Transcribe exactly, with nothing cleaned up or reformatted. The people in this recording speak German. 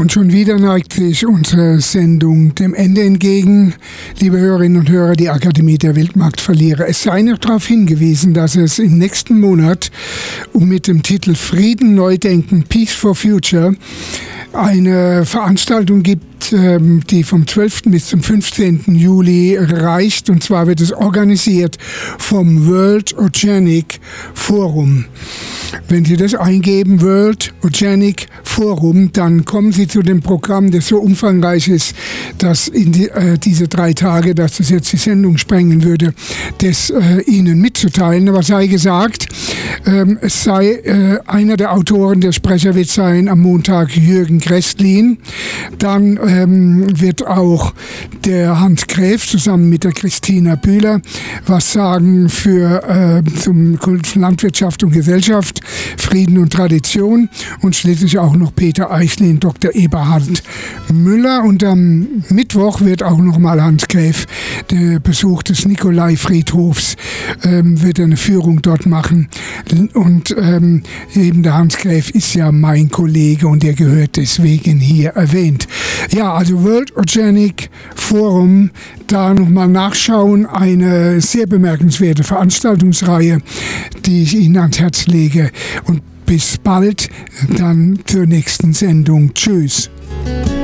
und schon wieder neigt sich unsere Sendung dem Ende entgegen. Liebe Hörerinnen und Hörer, die Akademie der Weltmarktverlierer. Es sei noch darauf hingewiesen, dass es im nächsten Monat mit dem Titel Frieden neu denken, Peace for Future, eine Veranstaltung gibt, die vom zwölften bis zum fünfzehnten Juli reicht. Und zwar wird es organisiert vom World Oceanic Forum. Wenn Sie das eingeben, World Oceanic Forum, dann kommen Sie zu dem Programm, das so umfangreich ist, dass in die, äh, diese drei Tage, dass das jetzt die Sendung sprengen würde, das äh, Ihnen mitzuteilen. Aber sei gesagt, ähm, es sei äh, einer der Autoren, der Sprecher wird sein am Montag Jürgen Grestlin. Dann ähm, wird auch der Hans Gräf zusammen mit der Christina Bühler was sagen für äh, zum Landwirtschaft und Gesellschaft, Frieden und Tradition, und schließlich auch noch Peter Eichlin, Doktor Eberhard Müller. Und am Mittwoch wird auch noch mal Hans Gräf, der Besuch des Nikolai-Friedhofs, ähm, wird eine Führung dort machen. Und ähm, eben der Hans Gräf ist ja mein Kollege und er gehört deswegen hier erwähnt. Ja, also World Oceanic Forum, da nochmal nachschauen, eine sehr bemerkenswerte Veranstaltungsreihe, die ich Ihnen ans Herz lege. Und bis bald, dann zur nächsten Sendung. Tschüss.